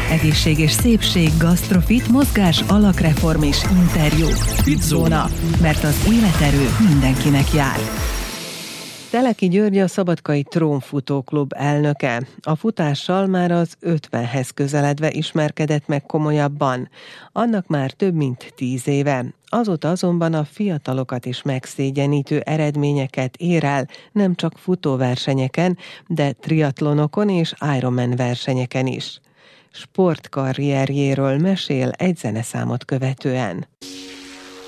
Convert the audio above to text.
Egészség és szépség, gasztrofit, mozgás, alakreform és interjú. Fitzóna, mert az életerő mindenkinek jár. Teleki György a Szabadkai Trónfutóklub elnöke. A futással már az 50-hez közeledve ismerkedett meg komolyabban. Annak már több mint 10 éve. Azóta azonban a fiatalokat is megszégyenítő eredményeket ér el, nem csak futóversenyeken, de triatlonokon és Ironman versenyeken is. Sportkarrierjéről mesél egy zeneszámot követően.